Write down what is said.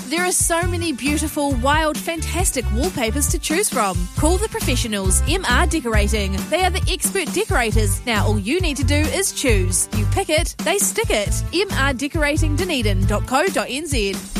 There are so many beautiful, wild, fantastic wallpapers to choose from. Call the professionals, MR Decorating. They are the expert decorators. Now all you need to do is choose. You pick it, they stick it. mrdecoratingdunedin.co.nz